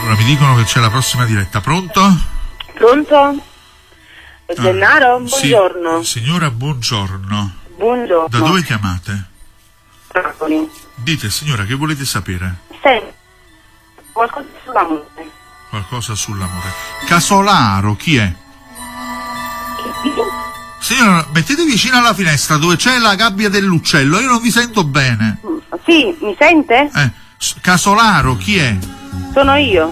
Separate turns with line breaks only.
Allora, mi dicono che c'è la prossima diretta. Pronto?
Pronto? Gennaro, buongiorno.
Sì, signora, buongiorno.
Buongiorno.
Da dove chiamate?
Napoli.
Dite, signora, che volete sapere?
Senti, qualcosa sull'amore.
Qualcosa sull'amore. Casolaro, chi è? Signora, mettete vicino alla finestra dove c'è la gabbia dell'uccello, io non vi sento bene.
Sì, mi sente?
Casolaro, chi è?
Sono io.